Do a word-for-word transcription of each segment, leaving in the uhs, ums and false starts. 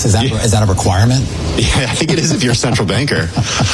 Is that, Yeah. is that a requirement? Yeah, I think it is if you're a central banker.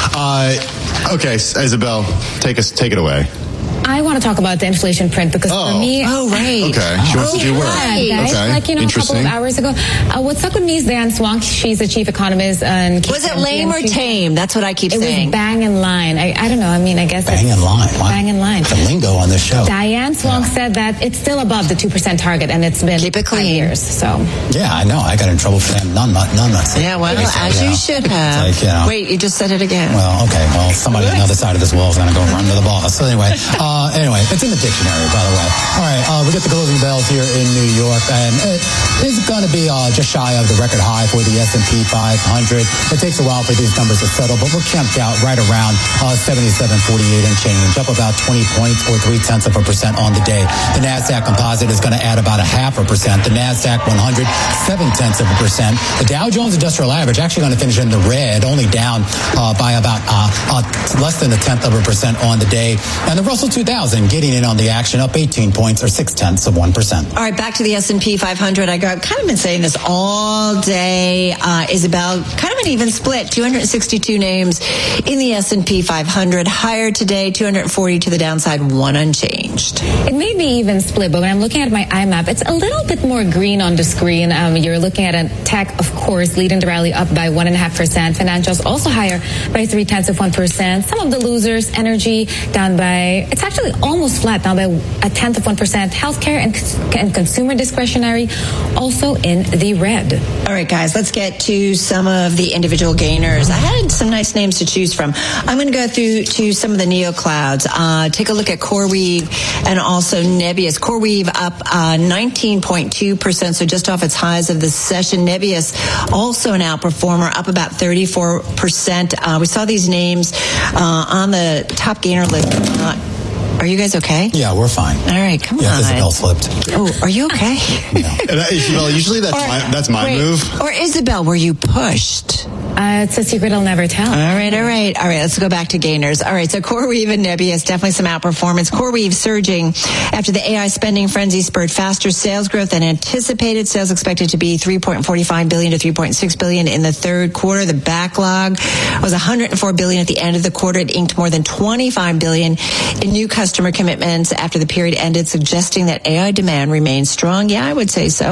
Uh, okay, Isabel, take us, take it away. I want to talk about the inflation print because Oh. for me... Oh, right. Okay, she wants to do work. Yeah, guys, Okay, like, you know, a couple interesting. of hours ago. Uh, what stuck with me is Diane Swank. She's the chief economist. And Was it lame or tame? That's what I keep It saying. was bang in line. I, I don't know. I mean, I guess Bang it's in line. Wow. Bang in line. The lingo on this show. Diane Swank Yeah. said that it's still above the two percent target, and it's been Keep it five clean. years. So Yeah, I know. I got in trouble for saying none, none, none. Yeah, well, So, as you should have. It's like, you know. Wait, you just said it again. Well, okay. Well, somebody on the other side of this wall is going to go run to the boss. So anyway, uh, anyway, it's in the dictionary, by the way. All right, uh, we get the closing bells here in New York, and it is going to be uh, just shy of the record high for the S and P five hundred. It takes a while for these numbers to settle, but we're camped out right around uh, seventy-seven forty-eight and change, up about twenty points or three tenths of a percent on the day. The NASDAQ composite is going to add about a half a percent. The NASDAQ one hundred, seven tenths of a percent. The Dow Jones Industrial Average actually going to finish in the red, only down uh, by about uh, uh, less than a tenth of a percent on the day. And the Russell two thousand getting in on the action, up eighteen points or six tenths of one percent. All right, back to the S and P five hundred. I go, I've kind of been saying this all day, uh, Isabel. Kind of an even split. two hundred sixty-two names in the S and P five hundred. Higher today, two hundred forty to the downside, one unchanged. it may be even split, but when I'm looking at my I map, it's a little bit more green on the screen. Um, you're looking at a tech, of course, leading the rally up by one and a half percent. Financials also higher by three tenths of one percent. Some of the losers, energy down by, it's actually almost flat, down by a tenth of one percent. Healthcare and, and consumer discretionary also in the red. All right, guys, let's get to some of the individual gainers. I had some nice names to choose from. I'm going to go through to some of the neoclouds. Uh, take a look at CoreWeave and also Nebius. CoreWeave up uh, nineteen point two percent, so just off its highs of the session. Nebius also an outperformer, up about thirty-four percent. Uh, we saw these names uh, on the top gainer list. Uh, Are you guys okay? Yeah, we're fine. All right, come Yeah, on. Isabel slipped. Oh, are you okay? And, uh, Isabel, usually that's Or- my, that's my wait, move. Or Isabel, were you pushed? Uh, it's a secret I'll never tell. All right, all right, all right. Let's go back to gainers. All right, so CoreWeave and Nebius, definitely some outperformance. CoreWeave surging after the A I spending frenzy spurred faster sales growth than anticipated. Sales expected to be three point four five billion to three point six billion in the third quarter. The backlog was one hundred four billion at the end of the quarter. It inked more than twenty-five billion in new customer commitments after the period ended, suggesting that A I demand remains strong. Yeah, I would say so.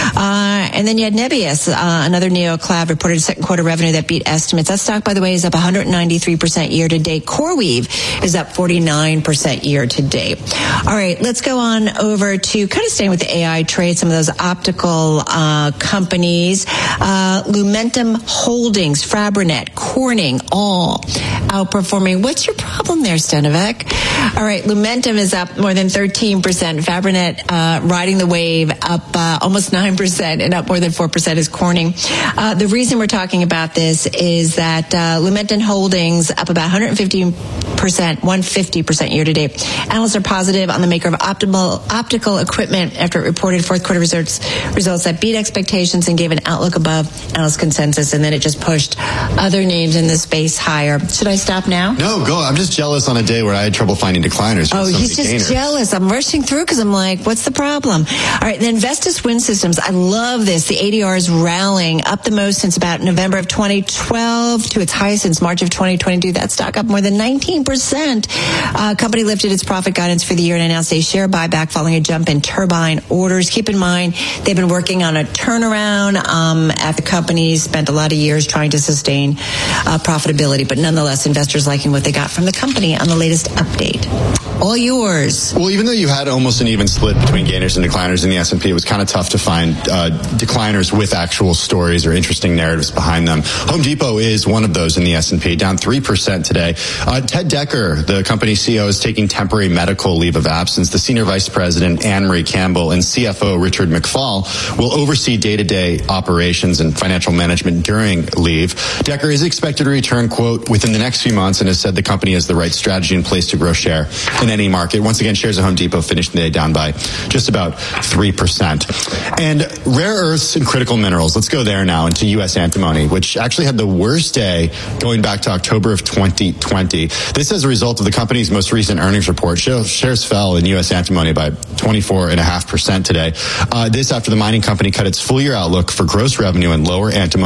Uh, and then you had Nebius, uh, another neocloud, reported second quarter revenue that beat estimates. That stock, by the way, is up one hundred ninety-three percent year to date. CoreWeave is up forty-nine percent year to date. All right, let's go on over to kind of staying with the A I trade, some of those optical uh, companies. Uh, Lumentum Holdings, Fabrinet, Corning, all outperforming. What's your problem there, Stenovic? All right, Lumentum is up more than thirteen percent. Fabrinet uh, riding the wave, up uh, almost nine percent, and up more than four percent is Corning. Uh, the reason we're talking about this is that uh, Lumentum Holdings up about one hundred fifty percent, one hundred fifty percent year to date. Analysts are positive on the maker of optimal optical equipment after it reported fourth quarter results results that beat expectations and gave an outlook above analyst consensus, and then it just pushed other names in the space higher. Should I stop now? No, go. I'm just jealous on a day where I had trouble finding decliners. Oh, so he's just gainers. jealous. I'm rushing through because I'm like, what's the problem? All right, then Vestas Wind Systems. I love this. The A D R is rallying up the most since about November of twenty twelve to its highest since March of twenty twenty-two. That stock up more than nineteen percent. Uh, company lifted its profit guidance for the year and announced a share buyback following a jump in turbine orders. Keep in mind, they've been working on a turnaround um, at the company, spent a lot of years trying to sustain uh, profitability, but nonetheless, investors liking what they got from the company on the latest update. All yours. Well, even though you had almost an even split between gainers and decliners in the S and P, it was kind of tough to find uh, decliners with actual stories or interesting narratives behind them. Home Depot is one of those in the S and P, down three percent today. Uh, Ted Decker, the company's C E O, is taking temporary medical leave of absence. The senior vice president, Anne Marie Campbell, and C F O, Richard McFall, will oversee day-to-day operations and financial management during leave. Decker is expected to return, quote, within the next few months, and has said the company has the right strategy in place to grow share in any market. Once again, shares of Home Depot finished the day down by just about three percent. And rare earths and critical minerals, let's go there now into U S antimony, which actually had the worst day going back to October of twenty twenty. This as a result of the company's most recent earnings report. Shares fell in U S antimony by twenty-four point five percent today. Uh, this after the mining company cut its full year outlook for gross revenue and lower antimony